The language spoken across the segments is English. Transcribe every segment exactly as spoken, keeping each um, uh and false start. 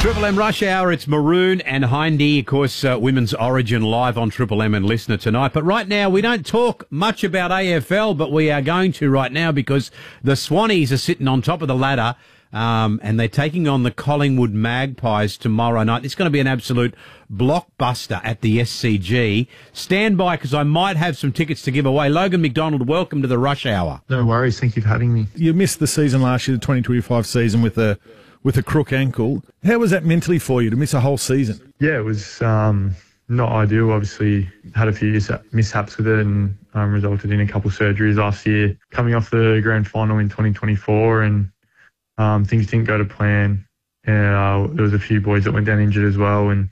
Triple M Rush Hour, it's Maroon and Hindy, of course, uh, Women's Origin live on Triple M and Listener tonight. But right now, we don't talk much about A F L, but we are going to right now because the Swannies are sitting on top of the ladder um, and they're taking on the Collingwood Magpies tomorrow night. It's going to be an absolute blockbuster at the S C G. Stand by because I might have some tickets to give away. Logan McDonald, welcome to the Rush Hour. No worries. Thank you for having me. You missed the season last year, the twenty twenty-five season, with a with a crook ankle. How was that mentally for you to miss a whole season? Yeah, it was um, not ideal. Obviously, had a few mishaps with it and um, resulted in a couple of surgeries last year. Coming off the grand final in twenty twenty-four and um, things didn't go to plan. And, uh, there was a few boys that went down injured as well. And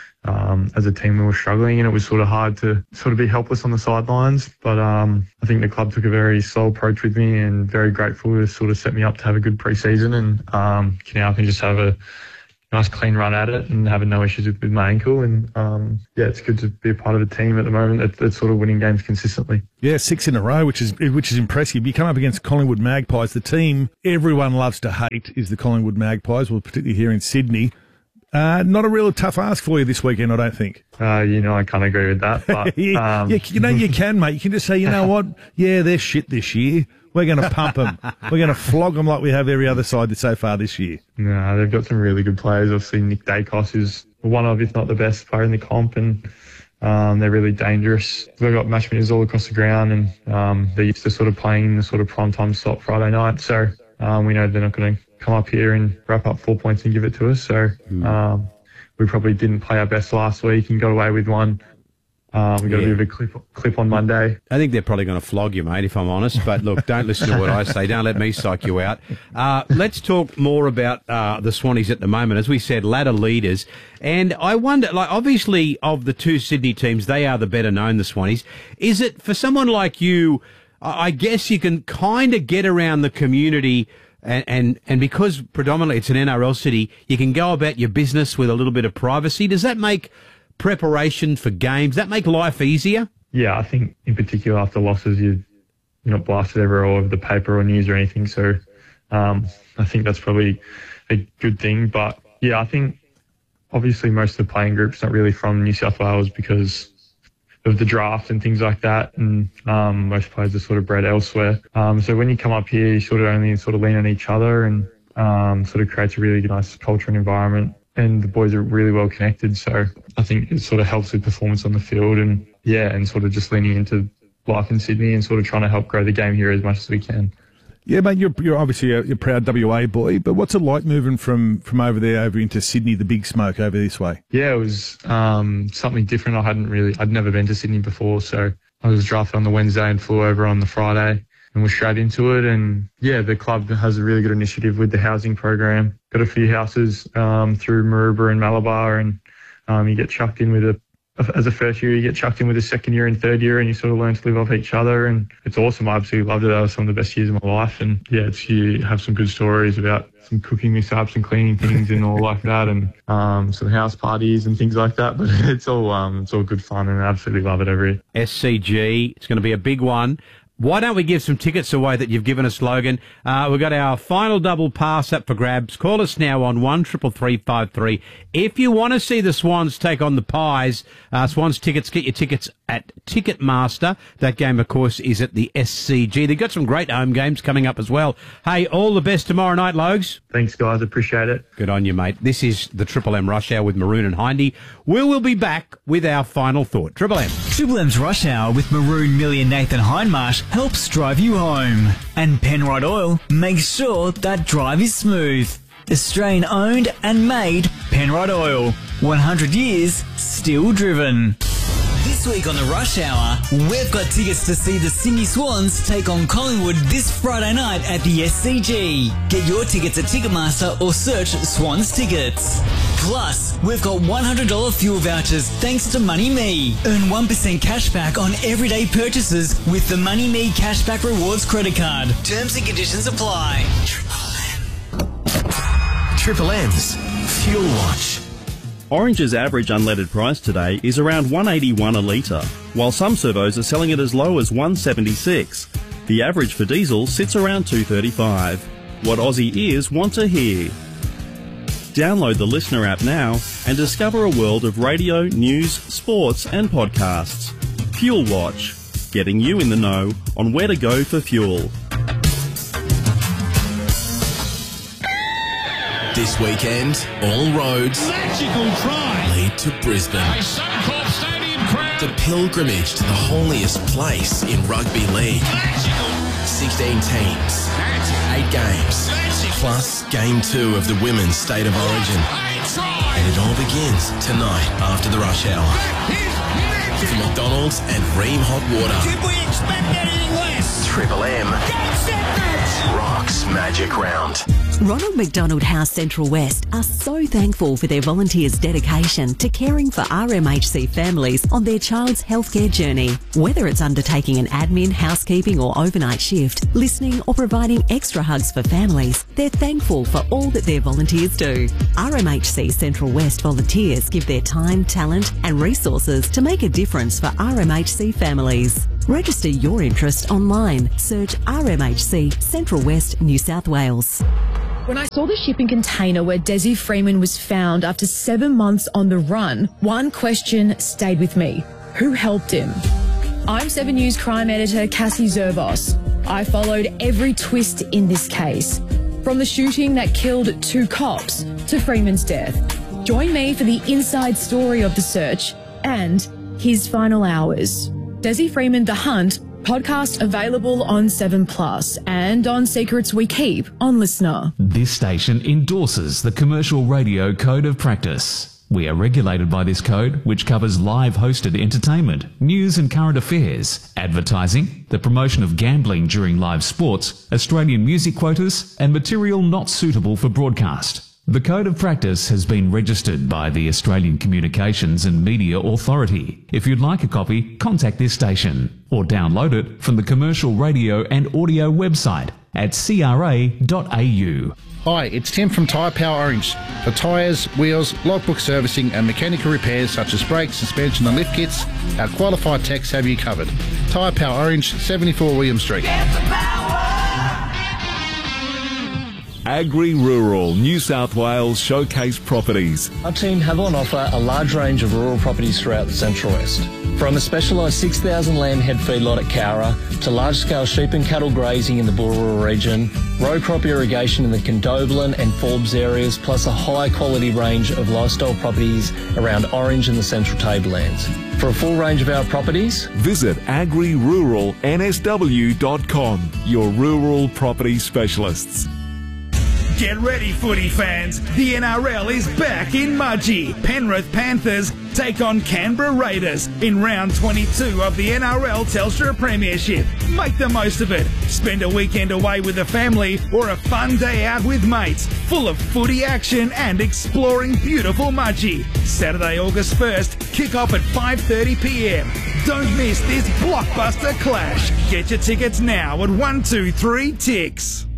um, as a team, we were struggling and it was sort of hard to sort of be helpless on the sidelines. But um, I think the club took a very slow approach with me and very grateful to sort of set me up to have a good pre-season. And um, now I can just have a nice clean run at it and having no issues with, with my ankle. And um, yeah, it's good to be a part of a team at the moment that, that's sort of winning games consistently. Yeah, six in a row, which is which is impressive. You come up against Collingwood Magpies, the team everyone loves to hate is the Collingwood Magpies, well, particularly here in Sydney. Uh, not a real tough ask for you this weekend, I don't think. Uh, you know, I can't agree with that. But, yeah, um... yeah, you know, you can, mate. You can just say, you know what? Yeah, they're shit this year. We're going to pump them. We're going to flog them like we have every other side so far this year. No, they've got some really good players. Obviously, Nick Dacos is one of, if not the best player in the comp, and um, they're really dangerous. They've got match winners all across the ground, and um, they're used to sort of playing in the sort of prime time slot Friday night. So um, we know they're not going to come up here and wrap up four points and give it to us. So um, we probably didn't play our best last week and got away with one. Uh, we got yeah. a bit of a clip, clip on Monday. I think they're probably going to flog you, mate, if I'm honest. But look, don't listen to what I say. Don't let me psych you out. Uh, let's talk more about uh, the Swannies at the moment. As we said, ladder leaders. And I wonder, like, obviously, of the two Sydney teams, they are the better known, the Swannies. Is it, for someone like you, I guess you can kind of get around the community and, and, and because predominantly it's an N R L city, you can go about your business with a little bit of privacy. Does that make preparation for games, that make life easier? Yeah, I think in particular after losses, you, you're not blasted ever all over the paper or news or anything. So um, I think that's probably a good thing. But yeah, I think obviously most of the playing group's not really from New South Wales because of the draft and things like that. And um, most players are sort of bred elsewhere. Um, so when you come up here, you sort of only sort of lean on each other and um, sort of creates a really nice culture and environment. And the boys are really well connected, so I think it sort of helps with performance on the field and, yeah, and sort of just leaning into life in Sydney and sort of trying to help grow the game here as much as we can. Yeah, mate, you're, you're obviously a, you're a proud W A boy, but what's it like moving from, from over there over into Sydney, the big smoke over this way? Yeah, it was um, something different. I hadn't really, I'd never been to Sydney before, so I was drafted on the Wednesday and flew over on the Friday. And we're straight into it. And yeah, the club has a really good initiative with the housing program. Got a few houses um, through Maroubra and Malabar, and um, you get chucked in with a, as a first year, you get chucked in with a second year and third year, and you sort of learn to live off each other. And it's awesome. I absolutely loved it. That was some of the best years of my life. And yeah, it's, you have some good stories about some cooking mishaps and cleaning things and all like that, and um, some house parties and things like that. But it's all um, it's all good fun, and I absolutely love it every year. S C G, it's going to be a big one. Why don't we give some tickets away that you've given us, Logan? Uh, we've got our final double pass up for grabs. Call us now on one triple three five three. If you want to see the Swans take on the Pies, uh, Swans tickets, get your tickets at Ticketmaster. That game, of course, is at the S C G. They've got some great home games coming up as well. Hey, all the best tomorrow night, Logs. Thanks, guys. Appreciate it. Good on you, mate. This is the Triple M Rush Hour with Maroon and Hindy. We will be back with our final thought. Triple M. Triple M's Rush Hour with Maroon, Millie and Nathan Hindmarsh helps drive you home. And Penrite Oil makes sure that drive is smooth. Australian owned and made Penrite Oil. one hundred years, still driven. This week on the Rush Hour, we've got tickets to see the Sydney Swans take on Collingwood this Friday night at the S C G. Get your tickets at Ticketmaster or search Swans Tickets. Plus, we've got one hundred dollars fuel vouchers thanks to Money Me. Earn one percent cash back on everyday purchases with the Money Me Cashback Rewards credit card. Terms and conditions apply. Triple M's Fuel Watch. Orange's average unleaded price today is around one eighty-one a litre, while some servos are selling it as low as one seventy-six. The average for diesel sits around two thirty-five. What Aussie ears want to hear. Download the Listener app now and discover a world of radio, news, sports and podcasts. Fuel Watch, getting you in the know on where to go for fuel. This weekend, all roads Magical try lead to Brisbane. by Suncorp Stadium crowd. The pilgrimage to the holiest place in rugby league. Magical. sixteen teams, That's it. eight games, That's it. plus game two of the Women's State of Origin. Great try. And it all begins tonight after the rush hour. That is magic. From McDonald's and Ream Hot Water. Did we expect anything less? Triple M That's it, match. rocks Magic Round. Ronald McDonald House Central West are so thankful for their volunteers' dedication to caring for R M H C families on their child's healthcare journey. Whether it's undertaking an admin, housekeeping or overnight shift, listening or providing extra hugs for families, they're thankful for all that their volunteers do. R M H C Central West volunteers give their time, talent and resources to make a difference for R M H C families. Register your interest online. Search R M H C Central West, New South Wales. When I saw the shipping container where Desi Freeman was found after seven months on the run, one question stayed with me. Who helped him? I'm seven News crime editor Cassie Zervos. I followed every twist in this case, from the shooting that killed two cops to Freeman's death. Join me for the inside story of the search and his final hours. Desi Freeman, The Hunt, podcast available on seven plus and on Secrets We Keep on Listener. This station endorses the Commercial Radio Code of Practice. We are regulated by this code, which covers live hosted entertainment, news and current affairs, advertising, the promotion of gambling during live sports, Australian music quotas, and material not suitable for broadcast. The Code of Practice has been registered by the Australian Communications and Media Authority. If you'd like a copy, contact this station or download it from the Commercial Radio and Audio website at c r a dot a u. Hi, it's Tim from Tyre Power Orange. For tyres, wheels, logbook servicing and mechanical repairs such as brakes, suspension and lift kits, our qualified techs have you covered. Tyre Power Orange, seventy-four William Street. Agri-Rural New South Wales Showcase Properties. Our team have on offer a large range of rural properties throughout the Central West. From a specialised six thousand lamb head feedlot at Cowra to large-scale sheep and cattle grazing in the Burra region, row crop irrigation in the Condobolin and Forbes areas, plus a high-quality range of lifestyle properties around Orange and the Central Tablelands. For a full range of our properties, visit agri rural n s w dot com, your rural property specialists. Get ready, footy fans. The N R L is back in Mudgee. Penrith Panthers take on Canberra Raiders in round twenty-two of the N R L Telstra Premiership. Make the most of it. Spend a weekend away with the family or a fun day out with mates, full of footy action and exploring beautiful Mudgee. Saturday, August first, kick off at five thirty p m. Don't miss this blockbuster clash. Get your tickets now at one two three Ticks.